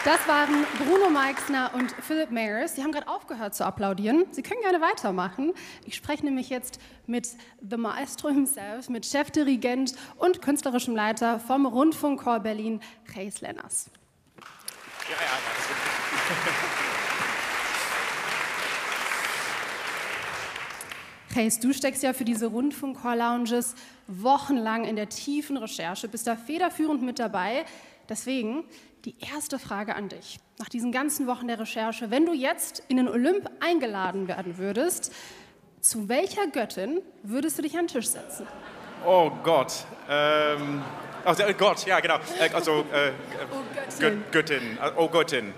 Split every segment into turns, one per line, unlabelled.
Das waren Bruno Meixner und Philip Mayers. Sie haben gerade aufgehört zu applaudieren. Sie können gerne weitermachen. Ich spreche nämlich jetzt mit The Maestro himself, mit Chefdirigent und künstlerischem Leiter vom Rundfunkchor Berlin, Gijs Lenners. Gijs, du steckst ja für diese Rundfunkchor-Lounges wochenlang in der tiefen Recherche, bist da federführend mit dabei. Deswegen die erste Frage an dich. Nach diesen ganzen Wochen der Recherche, wenn du jetzt in den Olymp eingeladen werden würdest, zu welcher Göttin würdest du dich an den Tisch setzen?
Oh Gott. Also Gott, ja genau. Also Göttin. Oh Göttin.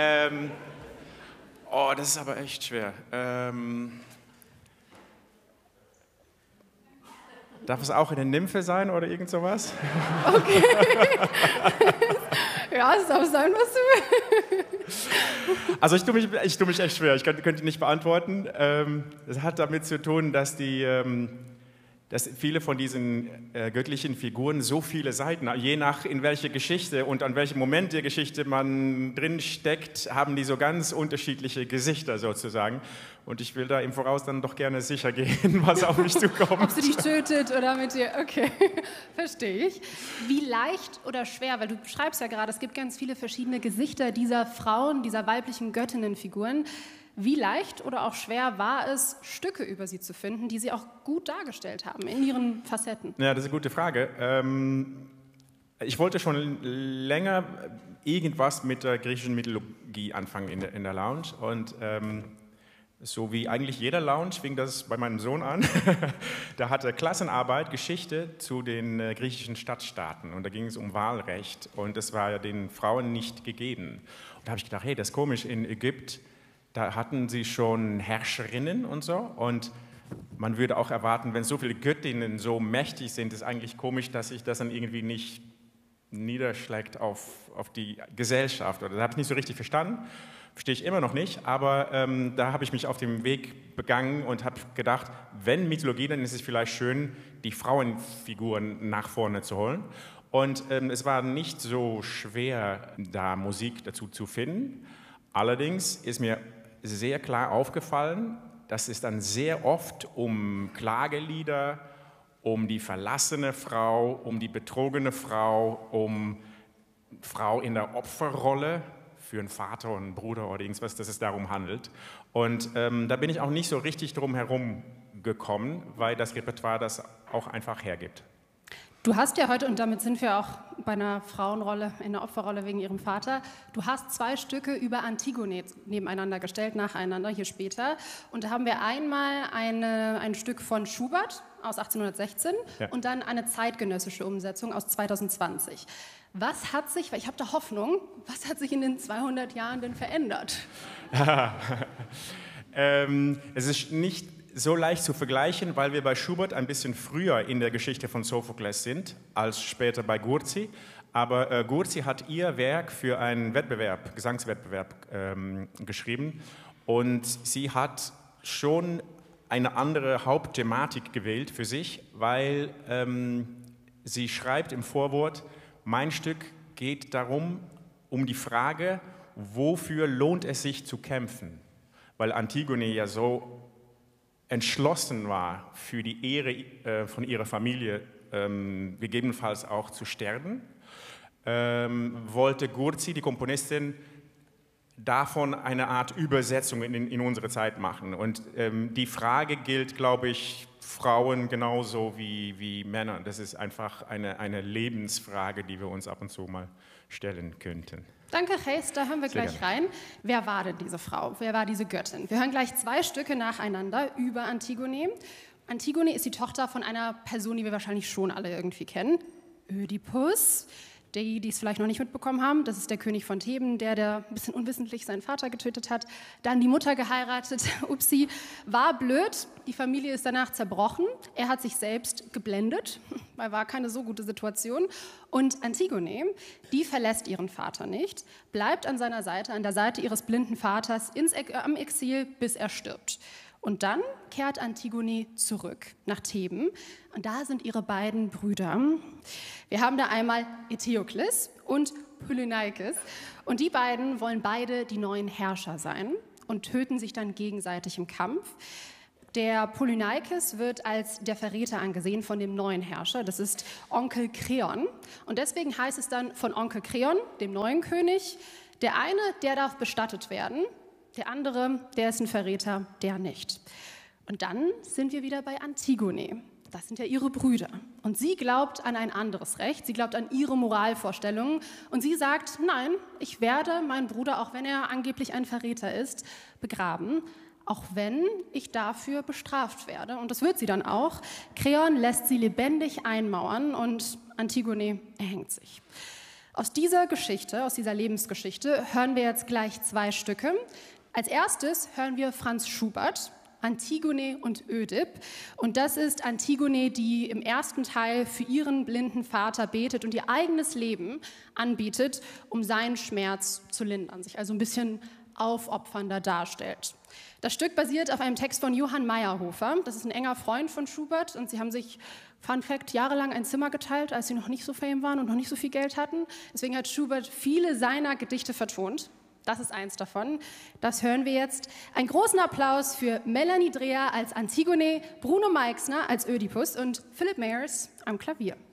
Das ist aber echt schwer. Darf es auch eine Nymphe sein oder irgend sowas?
Okay. Ja, es darf sein, was du willst.
Also ich tue mich echt schwer. Ich könnte nicht beantworten. Es hat damit zu tun, dass viele von diesen göttlichen Figuren so viele Seiten, je nach in welche Geschichte und an welchem Moment der Geschichte man drin steckt, haben die so ganz unterschiedliche Gesichter sozusagen. Und ich will da im Voraus dann doch gerne sicher gehen, was auf mich zukommt.
Ob sie dich tötet oder mit dir, okay, verstehe ich. Wie leicht oder schwer, weil du schreibst ja gerade, es gibt ganz viele verschiedene Gesichter dieser Frauen, dieser weiblichen Göttinnenfiguren. Wie leicht oder auch schwer war es, Stücke über sie zu finden, die sie auch gut dargestellt haben in ihren Facetten?
Ja, das ist eine gute Frage. Ich wollte schon länger irgendwas mit der griechischen Mythologie anfangen in der Lounge. Und so wie eigentlich jeder Lounge fing das bei meinem Sohn an. Da hatte Klassenarbeit Geschichte zu den griechischen Stadtstaaten. Und da ging es um Wahlrecht. Und das war ja den Frauen nicht gegeben. Und da habe ich gedacht, hey, das ist komisch, in Ägypten, da hatten sie schon Herrscherinnen und so. Und man würde auch erwarten, wenn so viele Göttinnen so mächtig sind, ist eigentlich komisch, dass sich das dann irgendwie nicht niederschlägt auf die Gesellschaft. Oder das habe ich nicht so richtig verstanden. Verstehe ich immer noch nicht, aber da habe ich mich auf den Weg begangen und habe gedacht, wenn Mythologie, dann ist es vielleicht schön, die Frauenfiguren nach vorne zu holen. Und es war nicht so schwer, da Musik dazu zu finden. Allerdings ist mir sehr klar aufgefallen, dass es dann sehr oft um Klagelieder, um die verlassene Frau, um die betrogene Frau, um Frau in der Opferrolle für einen Vater und einen Bruder oder irgendwas, dass es darum handelt. Und da bin ich auch nicht so richtig drum herum gekommen, weil das Repertoire das auch einfach hergibt.
Du hast ja heute, und damit sind wir auch bei einer Frauenrolle, in der Opferrolle wegen ihrem Vater, du hast 2 Stücke über Antigone nebeneinander gestellt, nacheinander, hier später. Und da haben wir einmal ein Stück von Schubert aus 1816 und dann eine zeitgenössische Umsetzung aus 2020. Was hat sich, weil ich habe da Hoffnung, was hat sich in den 200 Jahren denn verändert?
Es ist nicht so leicht zu vergleichen, weil wir bei Schubert ein bisschen früher in der Geschichte von Sophokles sind, als später bei Gurzi. Aber Gurzi hat ihr Werk für einen Wettbewerb, Gesangswettbewerb geschrieben. Und sie hat schon eine andere Hauptthematik gewählt für sich, weil sie schreibt im Vorwort, mein Stück geht darum, um die Frage, wofür lohnt es sich zu kämpfen? Weil Antigone ja so entschlossen war, für die Ehre von ihrer Familie gegebenenfalls auch zu sterben, wollte Gurzi, die Komponistin, davon eine Art Übersetzung in unsere Zeit machen. Und die Frage gilt, glaube ich, Frauen genauso wie Männer. Das ist einfach eine Lebensfrage, die wir uns ab und zu mal stellen könnten.
Danke, Gijs, da hören wir gleich rein. Wer war denn diese Frau? Wer war diese Göttin? Wir hören gleich 2 Stücke nacheinander über Antigone. Antigone ist die Tochter von einer Person, die wir wahrscheinlich schon alle irgendwie kennen, Ödipus. Die es vielleicht noch nicht mitbekommen haben, das ist der König von Theben, der ein bisschen unwissentlich seinen Vater getötet hat, dann die Mutter geheiratet, upsi, war blöd, die Familie ist danach zerbrochen, er hat sich selbst geblendet, weil war keine so gute Situation und Antigone, die verlässt ihren Vater nicht, bleibt an seiner Seite, an der Seite ihres blinden Vaters am Exil, bis er stirbt. Und dann kehrt Antigone zurück nach Theben und da sind ihre beiden Brüder. Wir haben da einmal Eteokles und Polyneikes und die beiden wollen beide die neuen Herrscher sein und töten sich dann gegenseitig im Kampf. Der Polyneikes wird als der Verräter angesehen von dem neuen Herrscher, das ist Onkel Kreon. Und deswegen heißt es dann von Onkel Kreon, dem neuen König, der eine, der darf bestattet werden, der andere, der ist ein Verräter, der nicht. Und dann sind wir wieder bei Antigone. Das sind ja ihre Brüder. Und sie glaubt an ein anderes Recht, sie glaubt an ihre Moralvorstellungen. Und sie sagt, nein, ich werde meinen Bruder, auch wenn er angeblich ein Verräter ist, begraben, auch wenn ich dafür bestraft werde. Und das wird sie dann auch. Kreon lässt sie lebendig einmauern und Antigone erhängt sich. Aus dieser Geschichte, aus dieser Lebensgeschichte, hören wir jetzt gleich 2 Stücke. Als erstes hören wir Franz Schubert, Antigone und Ödip. Und das ist Antigone, die im ersten Teil für ihren blinden Vater betet und ihr eigenes Leben anbietet, um seinen Schmerz zu lindern, sich also ein bisschen aufopfernder darstellt. Das Stück basiert auf einem Text von Johann Meyerhofer. Das ist ein enger Freund von Schubert und sie haben sich, Fun Fact, jahrelang ein Zimmer geteilt, als sie noch nicht so fame waren und noch nicht so viel Geld hatten. Deswegen hat Schubert viele seiner Gedichte vertont. Das ist eins davon. Das hören wir jetzt. Einen großen Applaus für Melanie Dreher als Antigone, Bruno Meixner als Ödipus und Philip Mayers am Klavier.